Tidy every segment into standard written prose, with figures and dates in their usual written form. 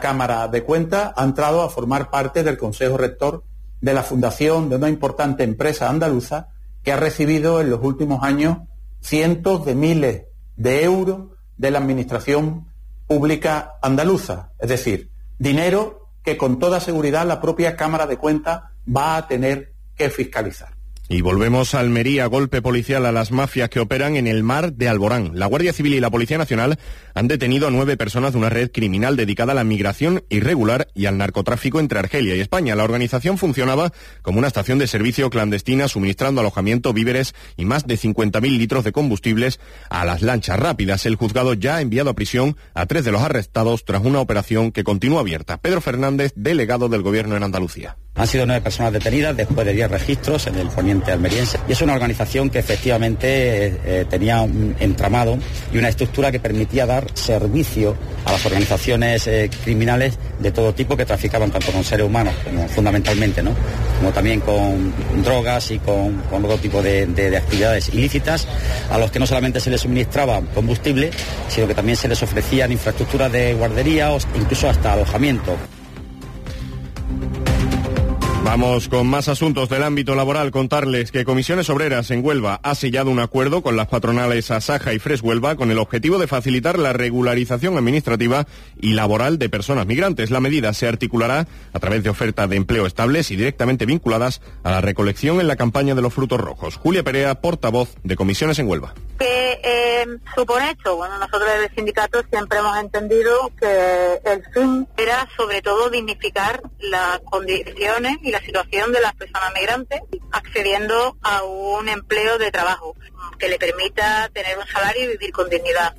Cámara de Cuentas ha entrado a formar parte del Consejo Rector de la fundación de una importante empresa andaluza que ha recibido en los últimos años cientos de miles de euros de la administración pública andaluza. Es decir, dinero que con toda seguridad la propia Cámara de Cuentas va a tener que fiscalizar. Y volvemos a Almería, golpe policial a las mafias que operan en el mar de Alborán. La Guardia Civil y la Policía Nacional han detenido a 9 personas de una red criminal dedicada a la migración irregular y al narcotráfico entre Argelia y España. La organización funcionaba como una estación de servicio clandestina, suministrando alojamiento, víveres y más de 50.000 litros de combustibles a las lanchas rápidas. El juzgado ya ha enviado a prisión a 3 de los arrestados tras una operación que continúa abierta. Pedro Fernández, delegado del Gobierno en Andalucía. Han sido 9 personas detenidas después de 10 registros en el poniente almeriense. Y es una organización que efectivamente tenía un entramado y una estructura que permitía dar servicio a las organizaciones criminales de todo tipo que traficaban tanto con seres humanos, como fundamentalmente, ¿no?, como también con drogas y con otro tipo de actividades ilícitas, a los que no solamente se les suministraba combustible, sino que también se les ofrecían infraestructuras de guardería o incluso hasta alojamiento. Vamos con más asuntos del ámbito laboral. Contarles que Comisiones Obreras en Huelva ha sellado un acuerdo con las patronales Asaja y Fresh Huelva con el objetivo de facilitar la regularización administrativa y laboral de personas migrantes. La medida se articulará a través de ofertas de empleo estables y directamente vinculadas a la recolección en la campaña de los frutos rojos. Julia Perea, portavoz de Comisiones en Huelva. ¿Qué supone esto? Bueno, nosotros desde el sindicato siempre hemos entendido que el fin era sobre todo dignificar las condiciones y la situación de las personas migrantes, accediendo a un empleo de trabajo que le permita tener un salario y vivir con dignidad.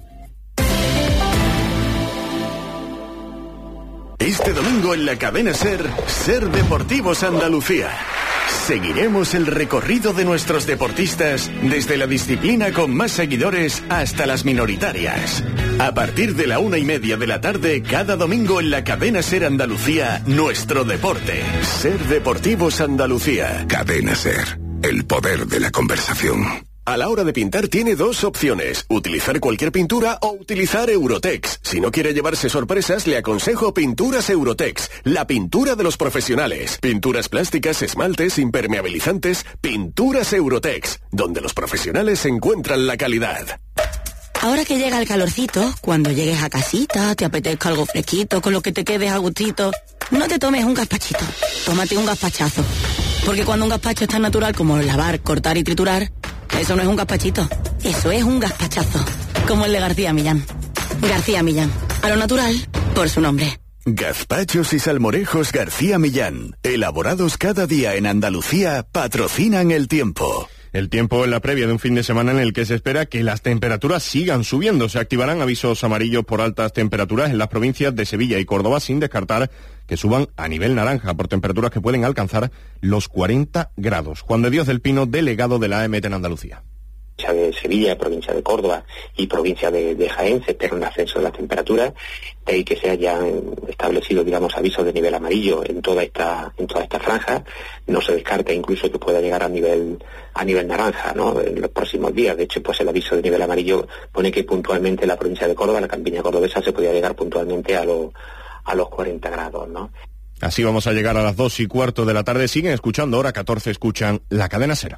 Este domingo en la cadena SER, SER Deportivos Andalucía. Seguiremos el recorrido de nuestros deportistas desde la disciplina con más seguidores hasta las minoritarias. A partir de la 1:30 de la tarde, cada domingo en la cadena SER Andalucía, nuestro deporte. SER Deportivos Andalucía. Cadena SER, el poder de la conversación. A la hora de pintar tiene 2 opciones, utilizar cualquier pintura o utilizar Eurotex. Si no quiere llevarse sorpresas, le aconsejo Pinturas Eurotex, la pintura de los profesionales. Pinturas plásticas, esmaltes, impermeabilizantes, Pinturas Eurotex, donde los profesionales encuentran la calidad. Ahora que llega el calorcito, cuando llegues a casita, te apetezca algo fresquito, con lo que te quedes a gustito, no te tomes un gazpachito, tómate un gazpachazo. Porque cuando un gazpacho es tan natural como lavar, cortar y triturar, eso no es un gazpachito, eso es un gazpachazo, como el de García Millán. García Millán, a lo natural, por su nombre. Gazpachos y salmorejos García Millán, elaborados cada día en Andalucía, patrocinan el tiempo. El tiempo en la previa de un fin de semana en el que se espera que las temperaturas sigan subiendo. Se activarán avisos amarillos por altas temperaturas en las provincias de Sevilla y Córdoba, sin descartar que suban a nivel naranja por temperaturas que pueden alcanzar los 40 grados. Juan de Dios del Pino, delegado de la AEMET en Andalucía. De Sevilla, provincia de Córdoba y provincia de Jaén se espera un ascenso de las temperaturas, de ahí que se hayan establecido, digamos, avisos de nivel amarillo en toda esta franja. No se descarta incluso que pueda llegar a nivel naranja, ¿no?, en los próximos días. De hecho, pues el aviso de nivel amarillo pone que puntualmente la provincia de Córdoba, la campiña cordobesa, se podría llegar puntualmente a los 40 grados, ¿no? Así vamos a llegar a las 2:15 de la tarde. Siguen escuchando, hora 14 escuchan la cadena SER.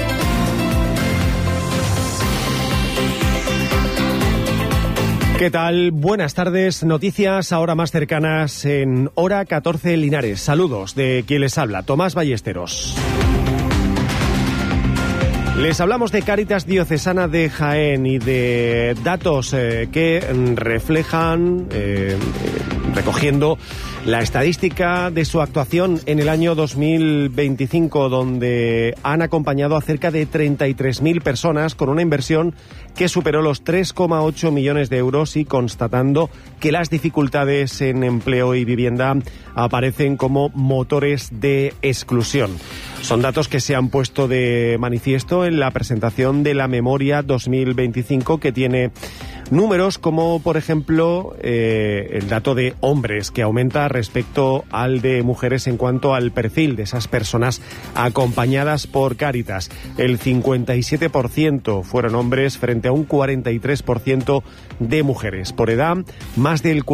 ¿Qué tal? Buenas tardes. Noticias ahora más cercanas en hora 14 Linares. Saludos de quien les habla, Tomás Ballesteros. Les hablamos de Cáritas Diocesana de Jaén y de datos que reflejan, recogiendo la estadística de su actuación en el año 2025, donde han acompañado a cerca de 33.000 personas con una inversión que superó los 3,8 millones de euros y constatando que las dificultades en empleo y vivienda aparecen como motores de exclusión. Son datos que se han puesto de manifiesto en la presentación de la memoria 2025, que tiene números como, por ejemplo, el dato de hombres, que aumenta respecto al de mujeres en cuanto al perfil de esas personas acompañadas por Cáritas. El 57% fueron hombres frente a un 43% de mujeres. Por edad, más del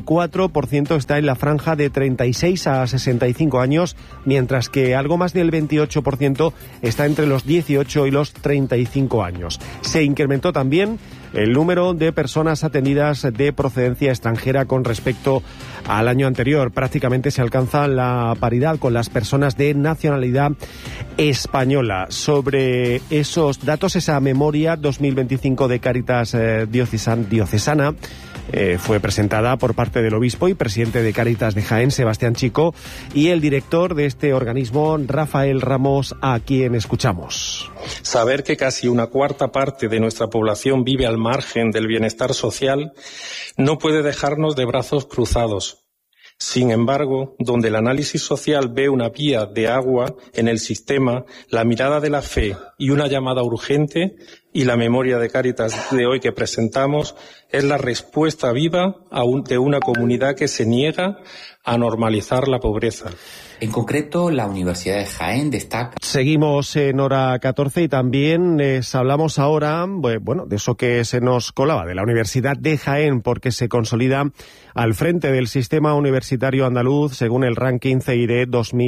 44% está en la franja de 36 a 65 años, mientras que algo más del 28% está entre los 18 y los 35 años. Se incrementó también el número de personas atendidas de procedencia extranjera con respecto al año anterior. Prácticamente se alcanza la paridad con las personas de nacionalidad española. Sobre esos datos, esa memoria 2025 de Cáritas Diocesana fue presentada por parte del obispo y presidente de Cáritas de Jaén, Sebastián Chico, y el director de este organismo, Rafael Ramos, a quien escuchamos. Saber que casi una cuarta parte de nuestra población vive al margen del bienestar social no puede dejarnos de brazos cruzados. Sin embargo, donde el análisis social ve una vía de agua en el sistema, la mirada de la fe y una llamada urgente, y la memoria de Cáritas de hoy que presentamos es la respuesta viva de una comunidad que se niega a normalizar la pobreza. En concreto, la Universidad de Jaén destaca. Seguimos en hora 14 y también hablamos ahora, bueno, de eso que se nos colaba, de la Universidad de Jaén, porque se consolida al frente del sistema universitario andaluz según el ranking CID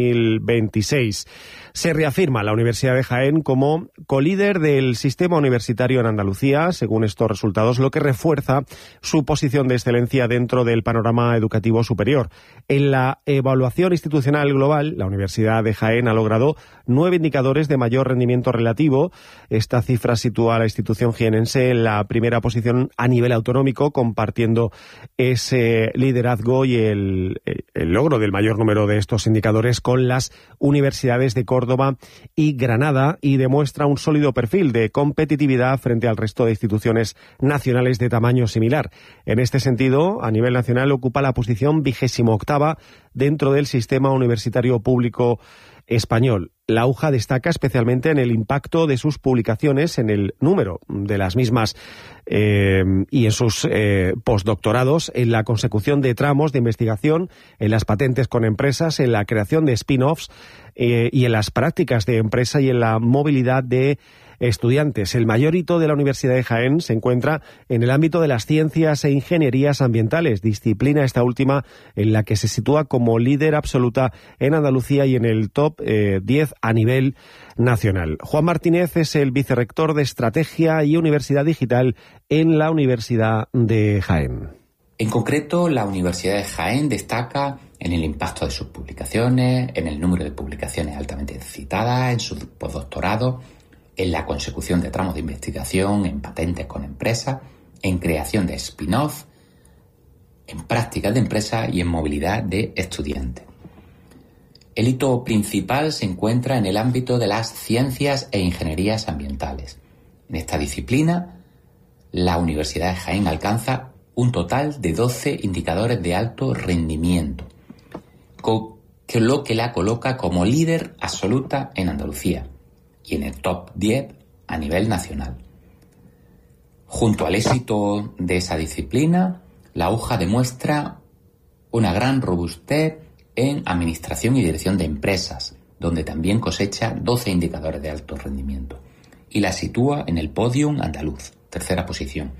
2026. Se reafirma la Universidad de Jaén como colíder del sistema universitario en Andalucía, según estos resultados, lo que refuerza su posición de excelencia dentro del panorama educativo superior. En la evaluación institucional global, la Universidad de Jaén ha logrado 9 indicadores de mayor rendimiento relativo. Esta cifra sitúa a la institución jienense en la primera posición a nivel autonómico, compartiendo ese liderazgo y el logro del mayor número de estos indicadores con las universidades de Córdoba y Granada, y demuestra un sólido perfil de competitividad frente al resto de instituciones nacionales de tamaño similar. En este sentido, a nivel nacional ocupa la posición 28ª dentro del sistema universitario público español. La UJA destaca especialmente en el impacto de sus publicaciones, en el número de las mismas y en sus postdoctorados, en la consecución de tramos de investigación, en las patentes con empresas, en la creación de spin-offs y en las prácticas de empresa y en la movilidad de estudiantes. El mayor hito de la Universidad de Jaén se encuentra en el ámbito de las ciencias e ingenierías ambientales, disciplina esta última en la que se sitúa como líder absoluta en Andalucía y en el top 10 a nivel nacional. Juan Martínez es el vicerrector de Estrategia y Universidad Digital en la Universidad de Jaén. En concreto, la Universidad de Jaén destaca en el impacto de sus publicaciones, en el número de publicaciones altamente citadas, en su postdoctorado, en la consecución de tramos de investigación, en patentes con empresas, en creación de spin-off, en prácticas de empresa y en movilidad de estudiantes. El hito principal se encuentra en el ámbito de las ciencias e ingenierías ambientales. En esta disciplina, la Universidad de Jaén alcanza un total de 12 indicadores de alto rendimiento, lo que la coloca como líder absoluta en Andalucía y en el top 10 a nivel nacional. Junto al éxito de esa disciplina, la UJA demuestra una gran robustez en administración y dirección de empresas, donde también cosecha 12 indicadores de alto rendimiento, y la sitúa en el podium andaluz, tercera posición.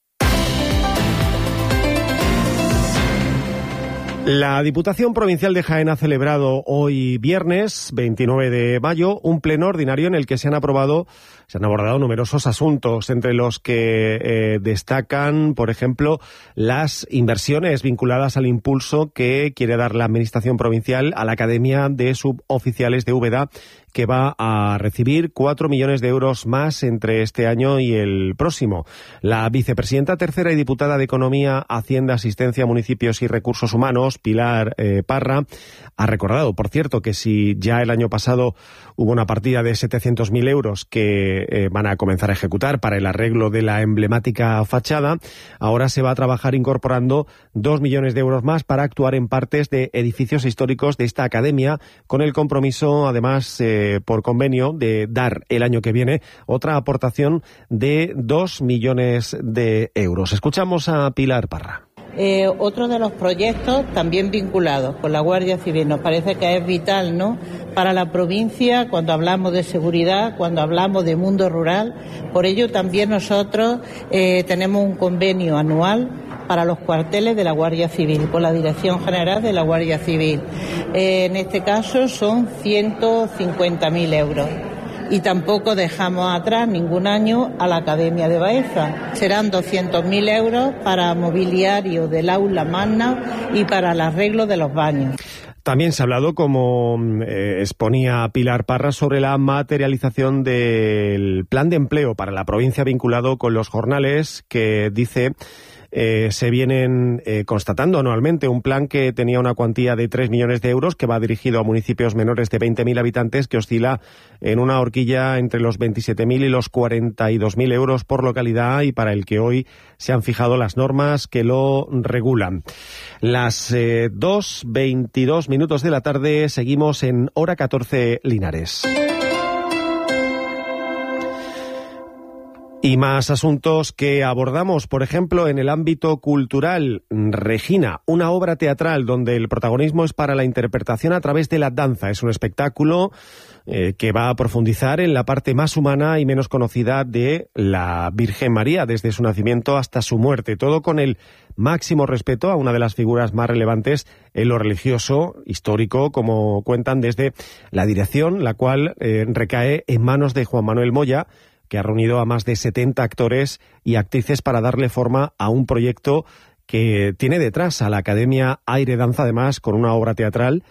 La Diputación Provincial de Jaén ha celebrado hoy viernes 29 de mayo un pleno ordinario en el que se han abordado numerosos asuntos, entre los que destacan, por ejemplo, las inversiones vinculadas al impulso que quiere dar la Administración Provincial a la Academia de Suboficiales de Úbeda, que va a recibir 4 millones de euros más entre este año y el próximo. La vicepresidenta tercera y diputada de Economía, Hacienda, Asistencia, Municipios y Recursos Humanos, Pilar Parra, ha recordado, por cierto, que si ya el año pasado hubo una partida de 700.000 euros que van a comenzar a ejecutar para el arreglo de la emblemática fachada, ahora se va a trabajar incorporando 2 millones de euros más para actuar en partes de edificios históricos de esta academia, con el compromiso, además, por convenio, de dar el año que viene otra aportación de 2 millones de euros. Escuchamos a Pilar Parra. Otro de los proyectos también vinculados con la Guardia Civil, nos parece que es vital, ¿no?, para la provincia cuando hablamos de seguridad, cuando hablamos de mundo rural. Por ello también nosotros tenemos un convenio anual para los cuarteles de la Guardia Civil, con la Dirección General de la Guardia Civil. En este caso son 150.000 euros. Y tampoco dejamos atrás ningún año a la Academia de Baeza. Serán 200.000 euros para mobiliario del aula magna y para el arreglo de los baños. También se ha hablado, como exponía Pilar Parra, sobre la materialización del plan de empleo para la provincia vinculado con los jornales, que dice se vienen constatando anualmente. Un plan que tenía una cuantía de 3 millones de euros, que va dirigido a municipios menores de 20.000 habitantes, que oscila en una horquilla entre los 27.000 y los 42.000 euros por localidad, y para el que hoy se han fijado las normas que lo regulan. Las 2:22 minutos de la tarde, seguimos en Hora 14 Linares. Y más asuntos que abordamos, por ejemplo, en el ámbito cultural. Regina, una obra teatral donde el protagonismo es para la interpretación a través de la danza. Es un espectáculo que va a profundizar en la parte más humana y menos conocida de la Virgen María, desde su nacimiento hasta su muerte. Todo con el máximo respeto a una de las figuras más relevantes en lo religioso, histórico, como cuentan desde la dirección, la cual recae en manos de Juan Manuel Moya, que ha reunido a más de 70 actores y actrices para darle forma a un proyecto que tiene detrás a la Academia Aire Danza, además con una obra teatral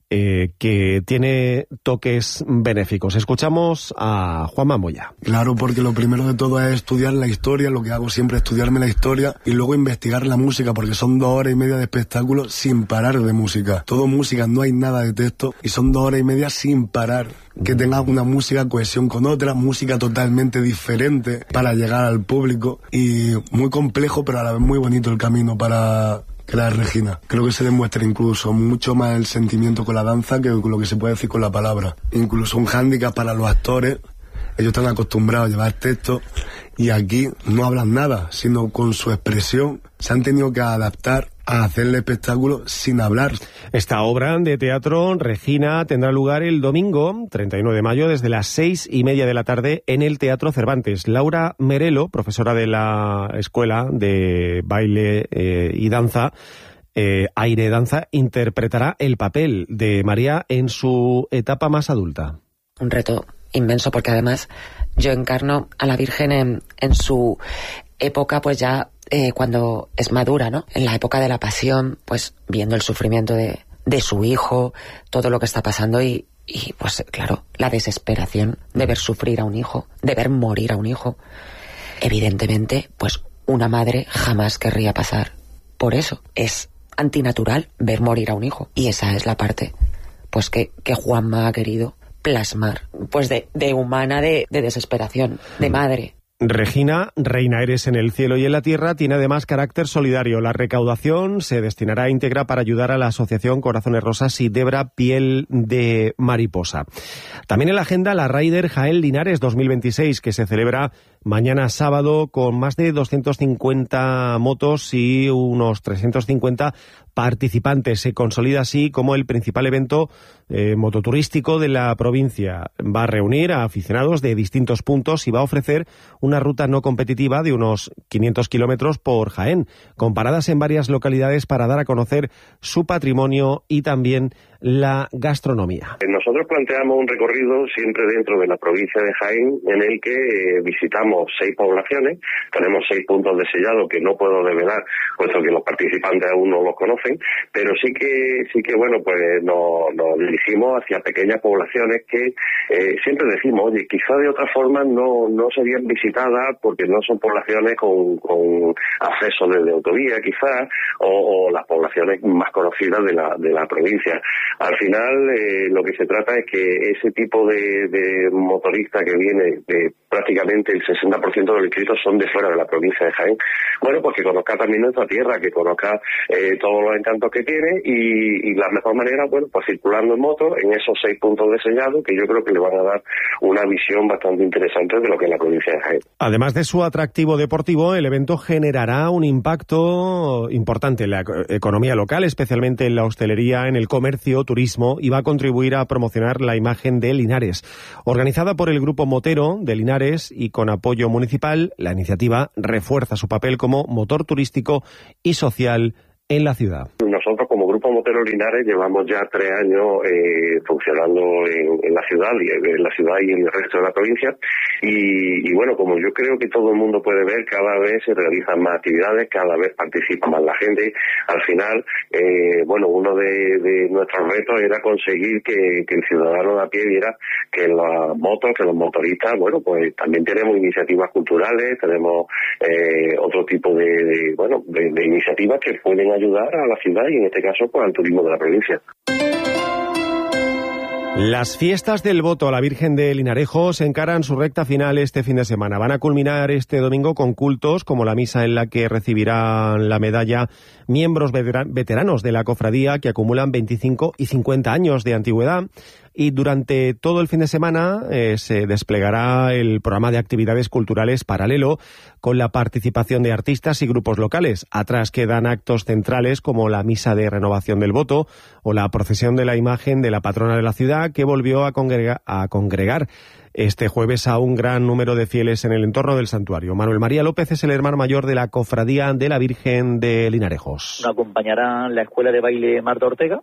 que tiene toques benéficos. Escuchamos a Juanma Moya. Claro, porque lo primero de todo es estudiar la historia. Lo que hago siempre es estudiarme la historia y luego investigar la música, porque son 2 horas y media de espectáculo sin parar de música. Todo música, no hay nada de texto, y son 2 horas y media sin parar. Que tenga una música, cohesión con otra, música totalmente diferente para llegar al público, y muy complejo, pero a la vez muy bonito el camino para crear Regina. Creo que se demuestra incluso mucho más el sentimiento con la danza que con lo que se puede decir con la palabra. Incluso un hándicap para los actores. Ellos están acostumbrados a llevar texto y aquí no hablan nada, sino con su expresión se han tenido que adaptar a hacer el espectáculo sin hablar. Esta obra de teatro, Regina, tendrá lugar el domingo 31 de mayo desde las 6:30 de la tarde en el Teatro Cervantes. Laura Merelo, profesora de la Escuela de Baile y Danza, Aire Danza, interpretará el papel de María en su etapa más adulta. Un reto inmenso, porque además yo encarno a la Virgen en su época, pues ya cuando es madura, ¿no? En la época de la pasión, pues viendo el sufrimiento de su hijo, todo lo que está pasando y pues claro, la desesperación de ver sufrir a un hijo, de ver morir a un hijo. Evidentemente, pues una madre jamás querría pasar por eso. Es antinatural ver morir a un hijo. Y esa es la parte pues que Juanma ha querido plasmar, pues de humana, de desesperación, de madre. Regina, reina eres en el cielo y en la tierra, tiene además carácter solidario. La recaudación se destinará íntegra para ayudar a la asociación Corazones Rosas y Debra Piel de Mariposa. También en la agenda la Rider Jaén Linares 2026, que se celebra mañana sábado con más de 250 motos y unos 350 participantes. Se consolida así como el principal evento mototurístico de la provincia. Va a reunir a aficionados de distintos puntos y va a ofrecer una ruta no competitiva de unos 500 kilómetros por Jaén, con paradas en varias localidades para dar a conocer su patrimonio y también la gastronomía. Nosotros planteamos un recorrido siempre dentro de la provincia de Jaén, en el que visitamos 6 poblaciones, tenemos 6 puntos de sellado que no puedo develar, puesto que los participantes aún no los conocen, pero sí que bueno, pues nos dirigimos hacia pequeñas poblaciones que siempre decimos, oye, quizá de otra forma no serían visitadas porque no son poblaciones con acceso desde autovía, quizás, o las poblaciones más conocidas de la provincia. Al final, lo que se trata es que ese tipo de motorista que viene de prácticamente el 60% de los inscritos son de fuera de la provincia de Jaén, bueno, pues que conozca también nuestra tierra, que conozca todos los encantos que tiene y la mejor manera, bueno, pues circulando en moto en esos 6 puntos de sellado que yo creo que le van a dar una visión bastante interesante de lo que es la provincia de Jaén. Además de su atractivo deportivo, el evento generará un impacto importante en la economía local, especialmente en la hostelería, en el comercio, turismo, y va a contribuir a promocionar la imagen de Linares. Organizada por el Grupo Motero de Linares y con apoyo municipal, la iniciativa refuerza su papel como motor turístico y social en la ciudad. Nosotros como Grupo Motero Linares llevamos ya 3 años funcionando en la ciudad y en el resto de la provincia y bueno, como yo creo que todo el mundo puede ver, cada vez se realizan más actividades, cada vez participa más la gente. Al final, bueno, uno de nuestros retos era conseguir que el ciudadano de a pie viera que las motos, que los motoristas, bueno, pues también tenemos iniciativas culturales, tenemos otro tipo de iniciativas que pueden ayudar a la ciudad y en este caso pues al turismo de la provincia. Las fiestas del voto a la Virgen de Linarejos encaran su recta final este fin de semana. Van a culminar este domingo con cultos como la misa en la que recibirán la medalla miembros veteranos de la cofradía que acumulan 25 y 50 años de antigüedad. Y durante todo el fin de semana se desplegará el programa de actividades culturales paralelo con la participación de artistas y grupos locales. Atrás quedan actos centrales como la misa de renovación del voto o la procesión de la imagen de la patrona de la ciudad que volvió a congregar este jueves a un gran número de fieles en el entorno del santuario. Manuel María López es el hermano mayor de la cofradía de la Virgen de Linarejos. Nos acompañará la Escuela de Baile Marta Ortega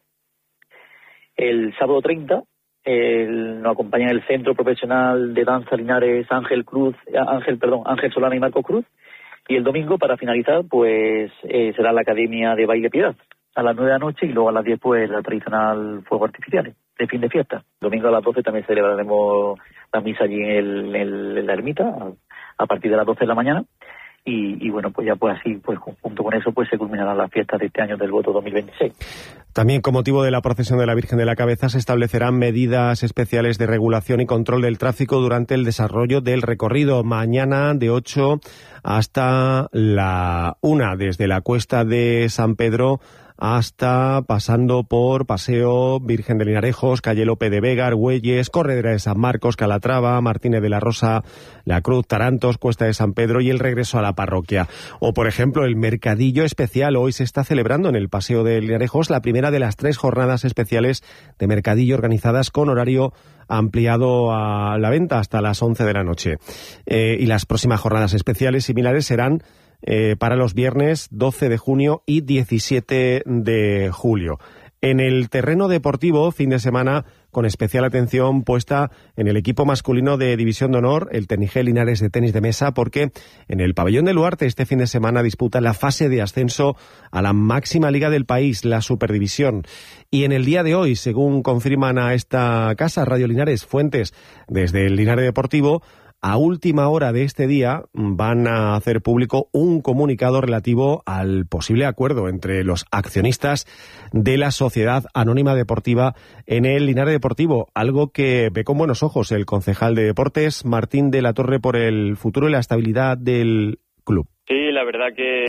el sábado 30. Nos acompaña el Centro Profesional de Danza Linares Ángel Solana y Marcos Cruz, y el domingo, para finalizar, pues será la Academia de Baile Piedad a las 9 de la noche y luego a las 10 pues la tradicional fuego artificiales de fin de fiesta. Domingo a las 12 también celebraremos la misa allí en la ermita a partir de las 12 de la mañana. Y bueno, pues ya pues así, pues junto con eso pues se culminarán las fiestas de este año del voto 2026. También con motivo de la procesión de la Virgen de la Cabeza se establecerán medidas especiales de regulación y control del tráfico durante el desarrollo del recorrido. Mañana de 8 hasta la 1, desde la Cuesta de San Pedro hasta pasando por Paseo Virgen de Linarejos, Calle Lope de Vega, Argüelles, Corredera de San Marcos, Calatrava, Martínez de la Rosa, La Cruz, Tarantos, Cuesta de San Pedro y el regreso a la parroquia. O, por ejemplo, el Mercadillo Especial. Hoy se está celebrando en el Paseo de Linarejos la primera de las 3 jornadas especiales de Mercadillo organizadas con horario ampliado a la venta hasta las 11 de la noche. Y las próximas jornadas especiales similares serán para los viernes 12 de junio y 17 de julio. En el terreno deportivo, fin de semana con especial atención puesta en el equipo masculino de División de Honor, el Tenigel Linares de tenis de mesa, porque en el pabellón de Luarte este fin de semana disputa la fase de ascenso a la máxima liga del país, la Superdivisión. Y en el día de hoy, según confirman a esta casa, Radio Linares, fuentes desde el Linares Deportivo, a última hora de este día van a hacer público un comunicado relativo al posible acuerdo entre los accionistas de la Sociedad Anónima Deportiva en el Linares Deportivo, algo que ve con buenos ojos el concejal de Deportes, Martín de la Torre, por el futuro y la estabilidad del club. Sí, la verdad que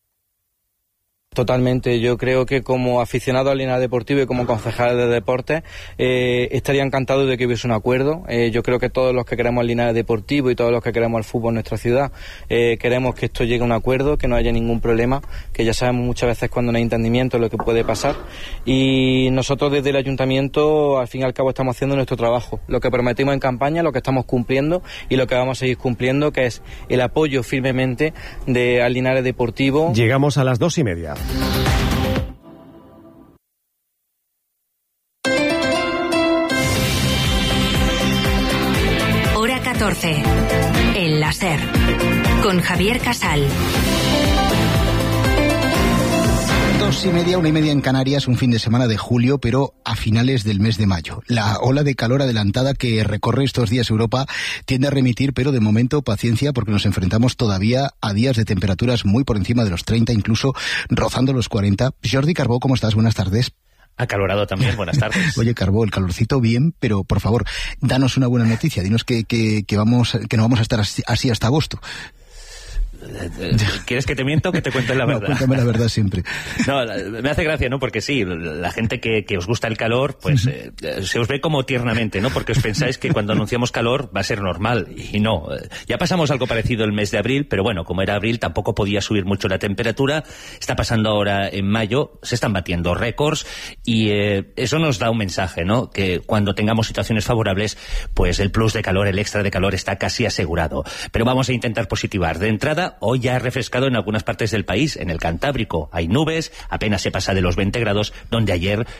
Totalmente, yo creo que como aficionado al Linares Deportivo y como concejal de deportes estaría encantado de que hubiese un acuerdo. Yo creo que todos los que queremos al Linares Deportivo y todos los que queremos el fútbol en nuestra ciudad queremos que esto llegue a un acuerdo, que no haya ningún problema, que ya sabemos muchas veces cuando no hay entendimiento lo que puede pasar, y nosotros desde el ayuntamiento al fin y al cabo estamos haciendo nuestro trabajo, lo que prometimos en campaña, lo que estamos cumpliendo y lo que vamos a seguir cumpliendo, que es el apoyo firmemente al Linares Deportivo. Llegamos a las 2:30. Hora 14. El láser. Con Javier Casal. 2:30, 1:30 en Canarias, un fin de semana de julio, pero a finales del mes de mayo. La ola de calor adelantada que recorre estos días Europa tiende a remitir, pero de momento paciencia, porque nos enfrentamos todavía a días de temperaturas muy por encima de los 30, incluso rozando los 40. Jordi Carbó, ¿cómo estás? Buenas tardes. Acalorado también, buenas tardes. Oye, Carbó, el calorcito bien, pero por favor, danos una buena noticia, dinos que no vamos a estar así hasta agosto. ¿Quieres que te miento o que te cuente la verdad? No, cuéntame la verdad siempre. No, me hace gracia, ¿no? Porque sí, la gente que os gusta el calor, pues se os ve como tiernamente, ¿no? Porque os pensáis que cuando anunciamos calor va a ser normal, y no. Ya pasamos algo parecido el mes de abril, pero bueno, como era abril tampoco podía subir mucho la temperatura. Está pasando ahora en mayo, se están batiendo récords, y eso nos da un mensaje, ¿no? Que cuando tengamos situaciones favorables, pues el plus de calor, el extra de calor está casi asegurado. Pero vamos a intentar positivar. De entrada, hoy ya ha refrescado en algunas partes del país. En el Cantábrico hay nubes, apenas se pasa de los 20 grados, donde ayer